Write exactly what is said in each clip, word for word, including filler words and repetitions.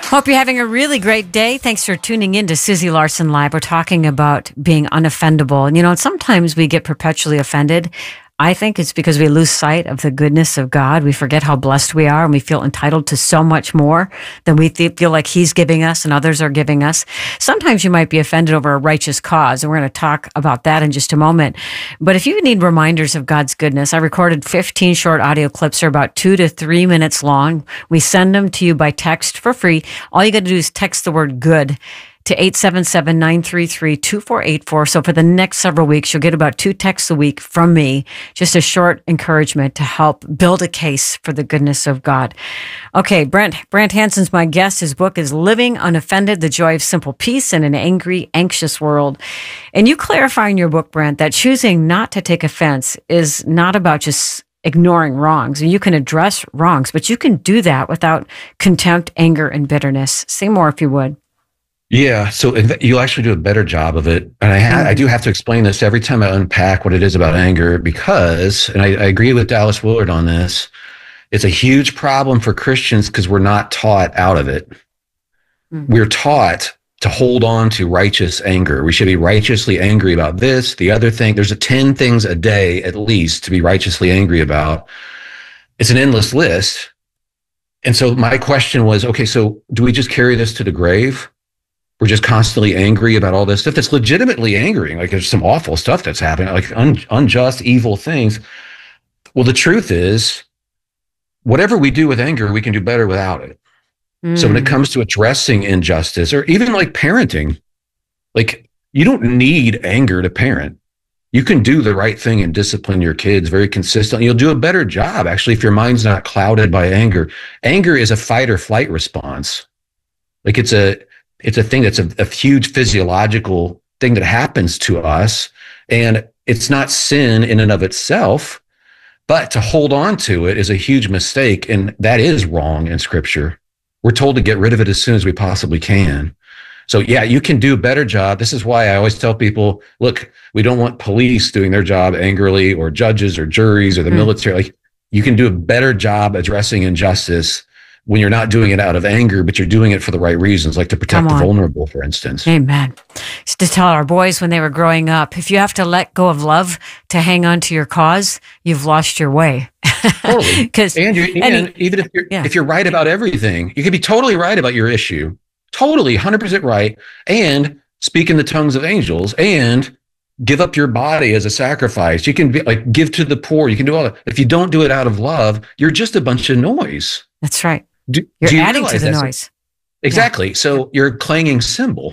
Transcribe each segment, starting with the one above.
Hope you're having a really great day. Thanks for tuning in to Susie Larson Live. We're talking about being unoffendable. And, you know, sometimes we get perpetually offended. I think it's because we lose sight of the goodness of God. We forget how blessed we are, and we feel entitled to so much more than we th- feel like He's giving us and others are giving us. Sometimes you might be offended over a righteous cause, and we're going to talk about that in just a moment. But if you need reminders of God's goodness, I recorded fifteen short audio clips. They're about two to three minutes long. We send them to you by text for free. All you got to do is text the word good to eight seven seven, nine three three, two four eight four. So for the next several weeks, you'll get about two texts a week from me, just a short encouragement to help build a case for the goodness of God. Okay, Brent, Brent Hansen's my guest. His book is Living Unoffended, The Joy of Simple Peace in an Angry, Anxious World. And you clarify in your book, Brent, that choosing not to take offense is not about just ignoring wrongs. You can address wrongs, but you can do that without contempt, anger, and bitterness. Say more if you would. Yeah, so you'll actually do a better job of it. And I, ha- I do have to explain this every time I unpack what it is about anger because, and I, I agree with Dallas Willard on this, it's a huge problem for Christians because we're not taught out of it. Mm-hmm. We're taught to hold on to righteous anger. We should be righteously angry about this, the other thing. There's a ten things a day at least to be righteously angry about. It's an endless list. And so my question was, okay, so do we just carry this to the grave? We're just constantly angry about all this stuff that's legitimately angering. Like there's some awful stuff that's happening, like un- unjust, evil things. Well, the truth is, whatever we do with anger, we can do better without it. Mm. So when it comes to addressing injustice or even like parenting, like you don't need anger to parent. You can do the right thing and discipline your kids very consistently. You'll do a better job, actually, if your mind's not clouded by anger. Anger is a fight or flight response. Like it's a, It's a thing that's a, a huge physiological thing that happens to us. And it's not sin in and of itself, but to hold on to it is a huge mistake. And that is wrong in Scripture. We're told to get rid of it as soon as we possibly can. So yeah, you can do a better job. This is why I always tell people, look, we don't want police doing their job angrily or judges or juries or the mm. military. Like you can do a better job addressing injustice when you're not doing it out of anger, but you're doing it for the right reasons, like to protect the vulnerable, for instance. Amen. Just to tell our boys when they were growing up, if you have to let go of love to hang on to your cause, you've lost your way. Totally. Because and, you, and, and even if you're, yeah. if you're right about everything, you can be totally right about your issue, totally one hundred percent right, and speak in the tongues of angels, and give up your body as a sacrifice. You can be like give to the poor. You can do all that. If you don't do it out of love, you're just a bunch of noise. That's right. Do, you're do you adding to the noise. Exactly. Yeah. So you're a clanging cymbal.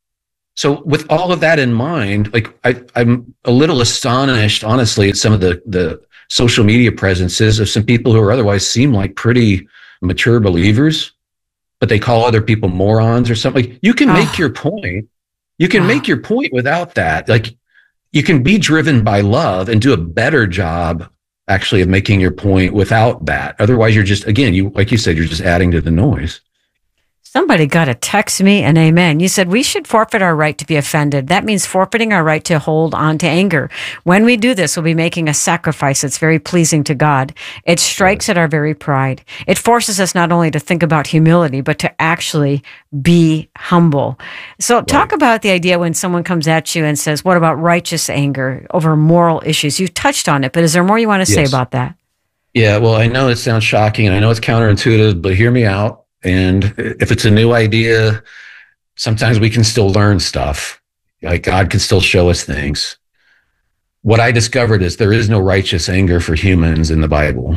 So with all of that in mind, like I, I'm a little astonished, honestly, at some of the, the social media presences of some people who are otherwise seem like pretty mature believers, but they call other people morons or something. Like, you can make oh. your point. You can oh. make your point without that. Like you can be driven by love and do a better job actually of making your point without that. Otherwise, you're just, again, you like you said, you're just adding to the noise. Somebody got to text me an amen. You said we should forfeit our right to be offended. That means forfeiting our right to hold on to anger. When we do this, we'll be making a sacrifice that's very pleasing to God. It strikes at our very pride. It forces us not only to think about humility, but to actually be humble. So right. Talk about the idea when someone comes at you and says, what about righteous anger over moral issues? You've touched on it, but is there more you want to yes. say about that? Yeah, well, I know it sounds shocking and I know it's counterintuitive, but hear me out. And if it's a new idea, sometimes we can still learn stuff. Like God can still show us things. What I discovered is there is no righteous anger for humans in the Bible.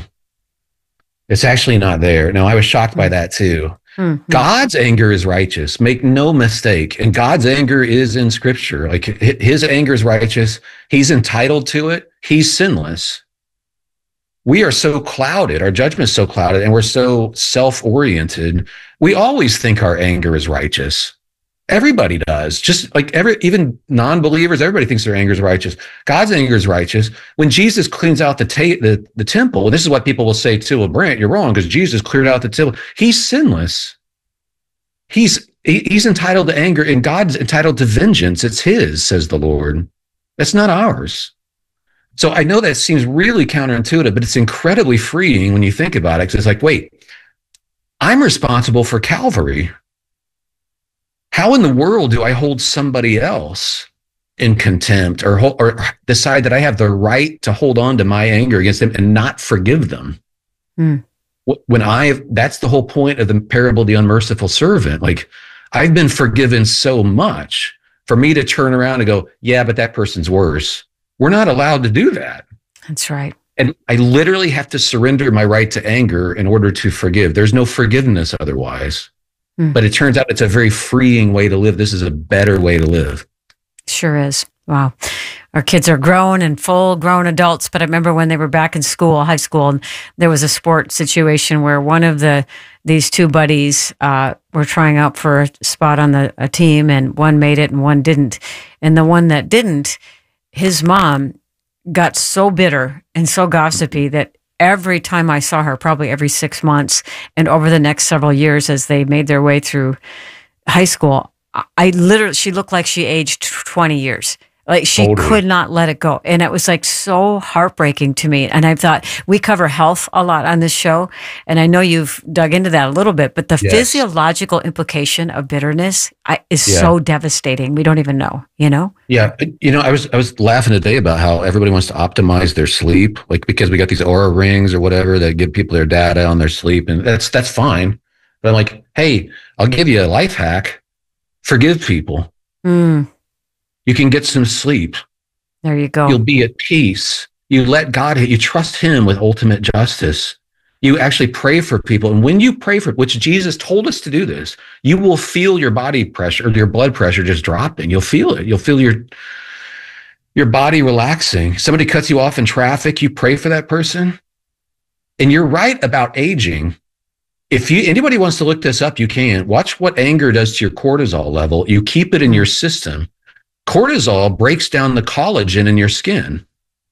It's actually not there. Now, I was shocked by that too. Mm-hmm. God's anger is righteous. Make no mistake. And God's anger is in Scripture. Like his anger is righteous. He's entitled to it. He's sinless. We are so clouded, our judgment is so clouded, and we're so self-oriented. We always think our anger is righteous. Everybody does. Just like every, even non-believers, everybody thinks their anger is righteous. God's anger is righteous. When Jesus cleans out the, ta- the, the temple, and this is what people will say too, well, Brent, you're wrong because Jesus cleared out the temple. He's sinless. He's, he, he's entitled to anger, and God's entitled to vengeance. It's his, says the Lord. That's not ours. So I know that seems really counterintuitive, but it's incredibly freeing when you think about it. Because it's like, wait, I'm responsible for Calvary. How in the world do I hold somebody else in contempt or, or decide that I have the right to hold on to my anger against them and not forgive them? Mm. When I, that's the whole point of the parable of the unmerciful servant. Like, I've been forgiven so much for me to turn around and go, yeah, but that person's worse. We're not allowed to do that. That's right. And I literally have to surrender my right to anger in order to forgive. There's no forgiveness otherwise. Mm. But it turns out it's a very freeing way to live. This is a better way to live. Sure is. Wow. Our kids are grown and full grown adults, but I remember when they were back in school, high school, and there was a sport situation where one of the these two buddies uh, were trying out for a spot on the a team, and one made it and one didn't. And the one that didn't, his mom got so bitter and so gossipy that every time I saw her, probably every six months, and over the next several years as they made their way through high school, I literally, she looked like she aged twenty years. Like she totally. Could not let it go. And it was like so heartbreaking to me. And I thought, we cover health a lot on this show. And I know you've dug into that a little bit, but the yes. physiological implication of bitterness I, is yeah. so devastating. We don't even know, you know? Yeah. You know, I was, I was laughing today about how everybody wants to optimize their sleep, like because we got these Oura rings or whatever that give people their data on their sleep. And that's, that's fine. But I'm like, hey, I'll give you a life hack. Forgive people. Mm. You can get some sleep. There you go. You'll be at peace. You let God, you trust him with ultimate justice. You actually pray for people. And when you pray for, which Jesus told us to do this, you will feel your body pressure, your blood pressure just dropping. You'll feel it. You'll feel your, your body relaxing. Somebody cuts you off in traffic. You pray for that person. And you're right about aging. If you anybody wants to look this up, you can. Watch what anger does to your cortisol level. You keep it in your system. Cortisol breaks down the collagen in your skin.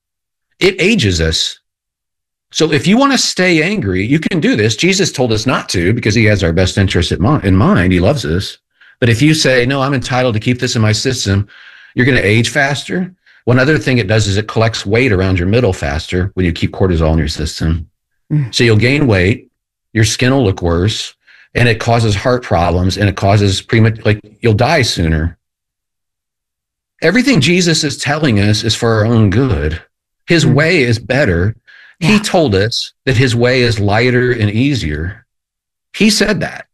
It ages us. So if you want to stay angry, you can do this. Jesus told us not to because he has our best interest in mind. He loves us. But if you say, no, I'm entitled to keep this in my system, you're going to age faster. One other thing it does is it collects weight around your middle faster when you keep cortisol in your system. Mm. So you'll gain weight. Your skin will look worse, and it causes heart problems, and it causes premature, like you'll die sooner. Everything Jesus is telling us is for our own good. His mm. way is better. Yeah. He told us that his way is lighter and easier. He said that.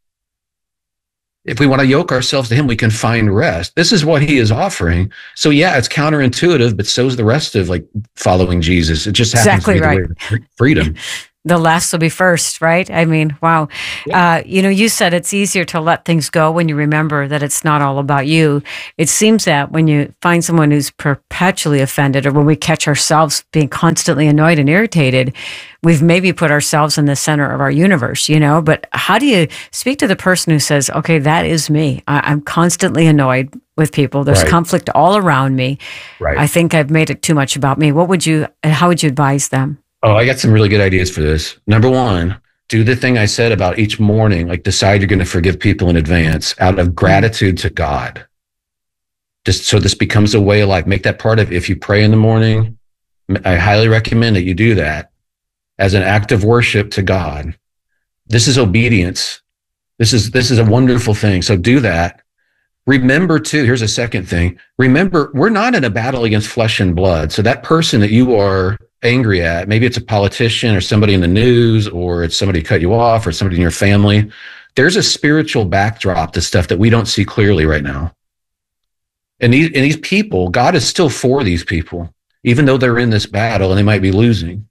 If we want to yoke ourselves to him, we can find rest. This is what he is offering. So yeah, it's counterintuitive, but so is the rest of like following Jesus. It just happens exactly to be right. the way of freedom. The last will be first, right? I mean, wow. Yeah. Uh, you know, you said it's easier to let things go when you remember that it's not all about you. It seems that when you find someone who's perpetually offended, or when we catch ourselves being constantly annoyed and irritated, we've maybe put ourselves in the center of our universe, you know? But how do you speak to the person who says, okay, that is me. I- I'm constantly annoyed with people. There's right. conflict all around me. Right. I think I've made it too much about me. What would you, how would you advise them? Oh, I got some really good ideas for this. Number one, do the thing I said about each morning, like decide you're going to forgive people in advance out of gratitude to God. Just so this becomes a way of life. Make that part of, if you pray in the morning, I highly recommend that you do that as an act of worship to God. This is obedience. This is, this is a wonderful thing. So do that. Remember too, here's a second thing. Remember, we're not in a battle against flesh and blood. So that person that you are angry at, maybe it's a politician or somebody in the news, or it's somebody cut you off or somebody in your family. There's a spiritual backdrop to stuff that we don't see clearly right now. And these, and these people, God is still for these people, even though they're in this battle and they might be losing.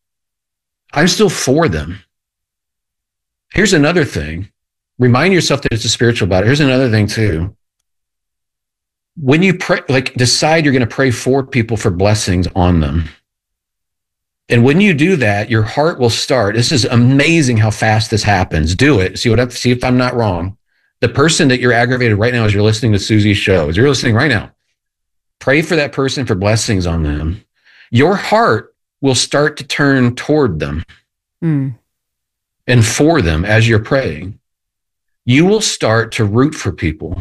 I'm still for them. Here's another thing. Remind yourself that it's a spiritual battle. Here's another thing too. When you pray, like decide you're going to pray for people for blessings on them. And when you do that, your heart will start. This is amazing how fast this happens. Do it. See what I, see if I'm not wrong. The person that you're aggravated right now as you're listening to Susie's show, as you're listening right now, pray for that person for blessings on them. Your heart will start to turn toward them mm. and for them as you're praying. You will start to root for people.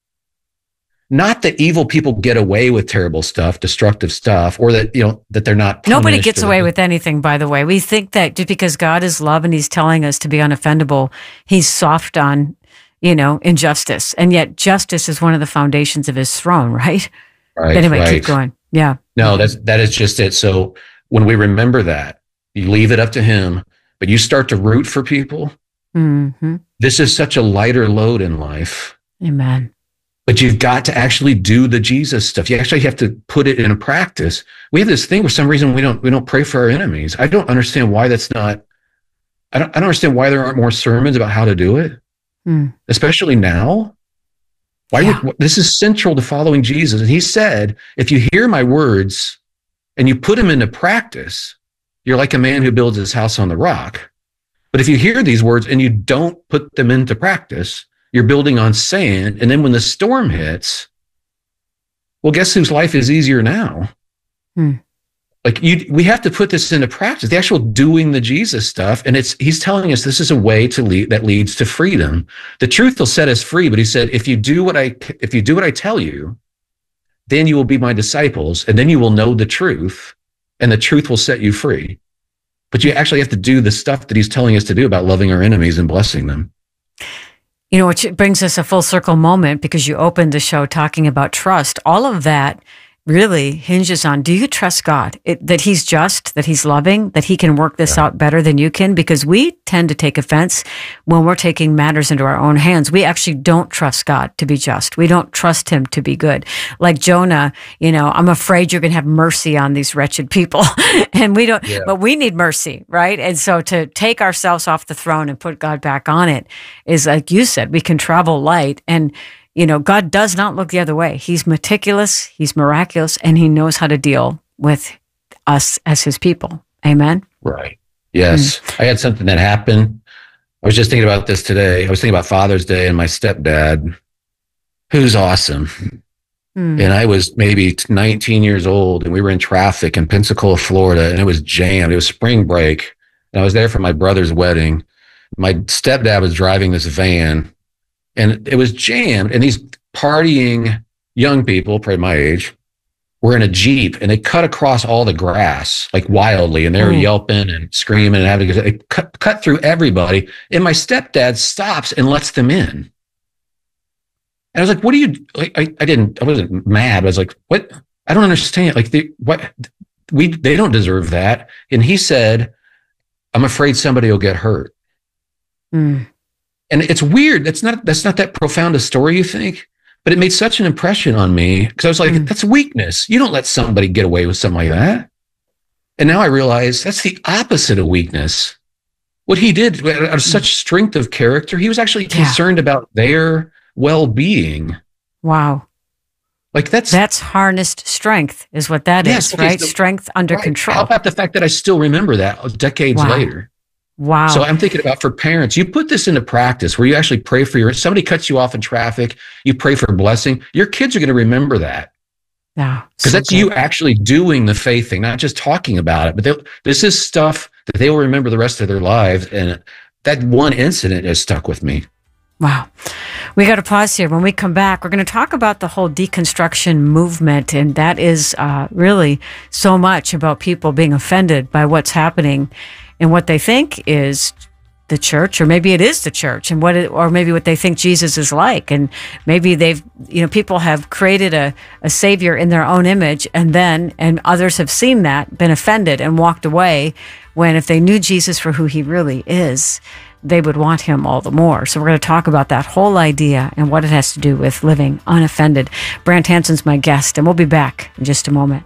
Not that evil people get away with terrible stuff, destructive stuff, or that, you know, that they're not punished. Nobody gets away with anything, by the way. We think that just because God is love and he's telling us to be unoffendable, he's soft on, you know, injustice. And yet justice is one of the foundations of his throne, right? Right. But anyway, right. keep going. Yeah. No, that's, that is just it. So when we remember that, you leave it up to him, but you start to root for people. Mm-hmm. This is such a lighter load in life. Amen. But you've got to actually do the Jesus stuff. You actually have to put it in practice. We have this thing for some reason we don't we don't pray for our enemies. I don't understand why that's not. I don't I don't understand why there aren't more sermons about how to do it, mm. especially now. Why yeah. would, this is central to following Jesus? And he said, "If you hear my words and you put them into practice, you're like a man who builds his house on the rock. But if you hear these words and you don't put them into practice, you're building on sand. And then when the storm hits, well, guess whose life is easier now? Hmm. Like you, we have to put this into practice, the actual doing the Jesus stuff. And it's, he's telling us this is a way to lead that leads to freedom. The truth will set us free. But he said, if you do what I, if you do what I tell you, then you will be my disciples and then you will know the truth and the truth will set you free. But you actually have to do the stuff that he's telling us to do about loving our enemies and blessing them. You know, which brings us a full circle moment because you opened the show talking about trust. All of that really hinges on, do you trust God? It, that he's just, that he's loving, that he can work this yeah. out better than you can? Because we tend to take offense when we're taking matters into our own hands. We actually don't trust God to be just. We don't trust him to be good. Like Jonah, you know, I'm afraid you're going to have mercy on these wretched people. And we don't, yeah. but we need mercy, right? And so to take ourselves off the throne and put God back on it is, like you said, we can travel light. And you know, God does not look the other way. He's meticulous, he's miraculous, and he knows how to deal with us as his people. Amen? Right. Yes. Mm. I had something that happened. I was just thinking about this today. I was thinking about Father's Day and my stepdad, who's awesome. Mm. And I was maybe nineteen years old, and we were in traffic in Pensacola, Florida, and it was jammed. It was spring break, and I was there for my brother's wedding. My stepdad was driving this van, and it was jammed, and these partying young people, probably my age, were in a Jeep, and they cut across all the grass like wildly, and they were mm. yelping and screaming and having to they cut, cut through everybody. And my stepdad stops and lets them in. And I was like, "What do you?" Like, I, I didn't. I wasn't mad. I was like, "What? I don't understand. Like, they, what? We they don't deserve that." And he said, "I'm afraid somebody will get hurt." Mm. And it's weird. That's not that's not that profound a story, you think, but it made such an impression on me because I was like, mm. that's weakness. You don't let somebody get away with something like that. And now I realize that's the opposite of weakness. What he did out of such strength of character, he was actually yeah. concerned about their well-being. Wow. Like that's that's harnessed strength is what that yes, is, okay, right? so, Strength under right. control. How about the fact that I still remember that decades wow. later? Wow. So I'm thinking about for parents, you put this into practice where you actually pray for your, somebody cuts you off in traffic, you pray for blessing. Your kids are going to remember that. Yeah. Because So that's good. you actually doing the faith thing, not just talking about it, but this is stuff that they will remember the rest of their lives. And that one incident has stuck with me. Wow. We got to pause here. When we come back, we're going to talk about the whole deconstruction movement. And that is uh, really so much about people being offended by what's happening and what they think is the church, or maybe it is the church, and what, it, or maybe what they think Jesus is like. And maybe they've, you know, people have created a, a savior in their own image, and then, and others have seen that, been offended and walked away, when if they knew Jesus for who he really is, they would want him all the more. So we're going to talk about that whole idea and what it has to do with living unoffended. Brant Hansen's my guest, and we'll be back in just a moment.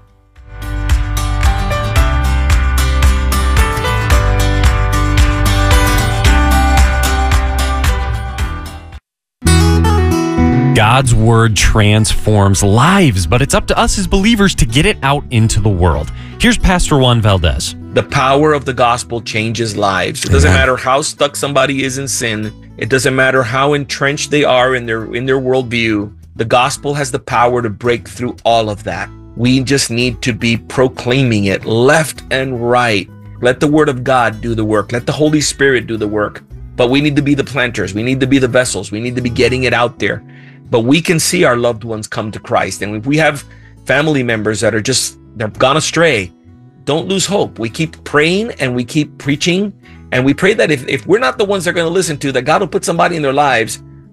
God's word transforms lives, but it's up to us as believers to get it out into the world. Here's Pastor Juan Valdez. The power of the gospel changes lives. It doesn't matter how stuck somebody is in sin. It doesn't matter how entrenched they are in their in their worldview. The gospel has the power to break through all of that. We just need to be proclaiming it left and right. Let the word of God do the work. Let the Holy Spirit do the work. But we need to be the planters. We need to be the vessels. We need to be getting it out there. But we can see our loved ones come to Christ. And if we have family members that are just, they're gone astray, don't lose hope. We keep praying and we keep preaching. And we pray that if, if we're not the ones they're going to listen to, that God will put somebody in their lives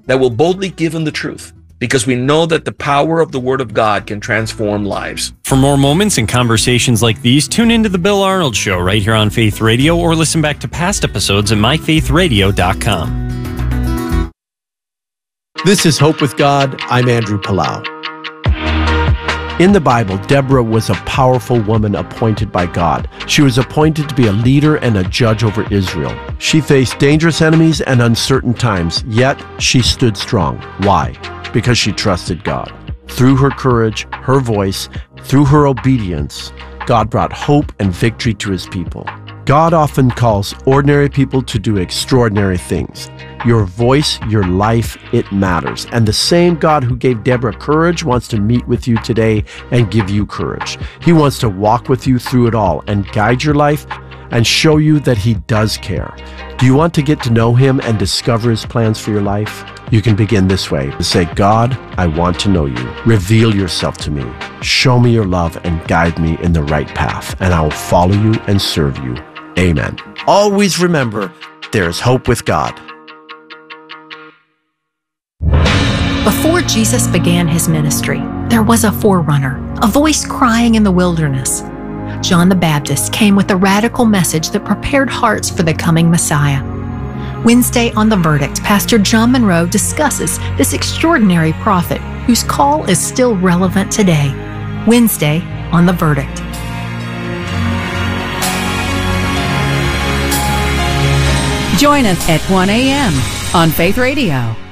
that will boldly give them the truth, because we know that the power of the Word of God can transform lives. For more moments and conversations like these, tune into The Bill Arnold Show right here on Faith Radio, or listen back to past episodes at my faith radio dot com. This is Hope with God. I'm Andrew Palau. In the Bible, Deborah was a powerful woman appointed by God. She was appointed to be a leader and a judge over Israel. She faced dangerous enemies and uncertain times, yet she stood strong. Why? Because she trusted God. Through her courage, her voice, through her obedience, God brought hope and victory to his people. God often calls ordinary people to do extraordinary things. Your voice, your life, it matters. And the same God who gave Deborah courage wants to meet with you today and give you courage. He wants to walk with you through it all and guide your life and show you that he does care. Do you want to get to know him and discover his plans for your life? You can begin this way. Say, God, I want to know you. Reveal yourself to me. Show me your love and guide me in the right path, and I will follow you and serve you. Amen. Always remember, there is hope with God. Before Jesus began his ministry, there was a forerunner, a voice crying in the wilderness. John the Baptist came with a radical message that prepared hearts for the coming Messiah. Wednesday on The Verdict, Pastor John Monroe discusses this extraordinary prophet whose call is still relevant today. Wednesday on The Verdict. Join us at one a.m. on Faith Radio.